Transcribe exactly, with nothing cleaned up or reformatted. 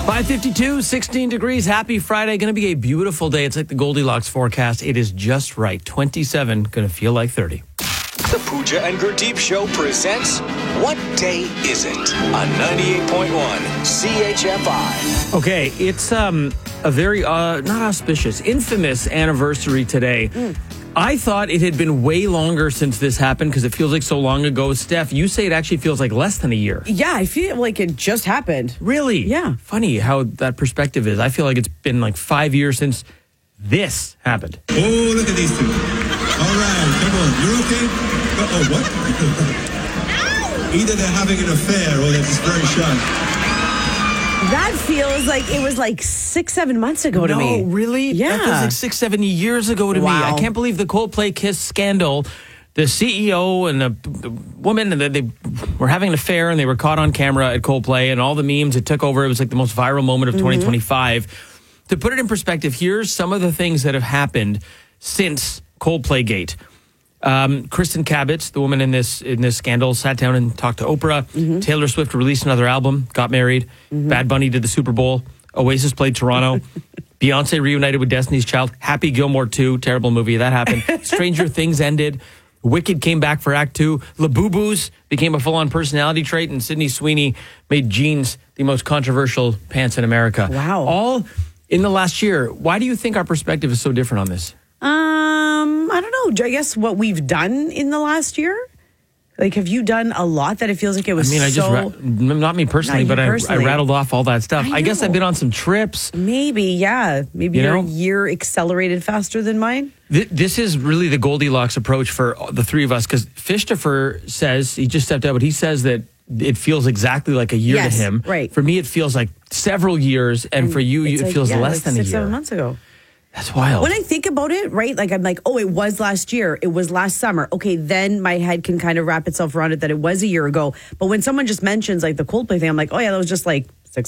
five fifty-two, sixteen degrees. Happy Friday. Going to be a beautiful day. It's like the Goldilocks forecast. It is just right. twenty-seven. Going to feel like thirty. The Pooja and Gurdeep Show presents What Day Is It? On ninety-eight point one C H F I. Okay, it's um a very, uh not auspicious, infamous anniversary today. Mm. I thought it had been way longer since this happened because it feels like so long ago. Steph, you say it actually feels like less than a year. Yeah, I feel like it just happened. Really? Yeah. Funny how that perspective is. I feel like it's been like five years since this happened. Oh, look at these two. All right, come on. You're okay? Oh, what? Either they're having an affair or they're just very shy. That feels like it was like six, seven months ago to no, me. really? Yeah. That feels like six, seven years ago to Wow. me. I can't believe the Coldplay Kiss scandal. The C E O and the, the woman, and the, they were having an affair, and they were caught on camera at Coldplay, and all the memes it took over. It was like the most viral moment of mm-hmm. twenty twenty-five. To put it in perspective, here's some of the things that have happened since Coldplay Gate. Um, Kristen Cavitz, the woman in this in this scandal, sat down and talked to Oprah. Mm-hmm. Taylor Swift released another album, got married. Mm-hmm. Bad Bunny did the Super Bowl. Oasis played Toronto. Beyonce reunited with Destiny's Child. Happy Gilmore two, terrible movie. That happened. Stranger Things ended. Wicked came back for Act two. Labubu's became a full-on personality trait, and Sydney Sweeney made jeans the most controversial pants in America. Wow. All in the last year. Why do you think our perspective is so different on this? Um, I don't know. I guess what we've done in the last year. Like, have you done a lot that it feels like it was? I mean, I just so... ra- not me personally, Not but I, personally. I rattled off all that stuff. I, I guess I've been on some trips. Maybe, yeah. Maybe You your know? year accelerated faster than mine. Th- this is really the Goldilocks approach for the three of us, because Fishtopher says, he just stepped out, but he says that it feels exactly like a year Yes, to him. right. For me, it feels like several years, and, and for you, it's it like, feels yeah, less like than six, a year. seven months ago. That's wild. When I think about it, right, like I'm like, oh, it was last year. It was last summer. Okay, then my head can kind of wrap itself around it that it was a year ago. But when someone just mentions like the Coldplay thing, I'm like, oh yeah, that was just like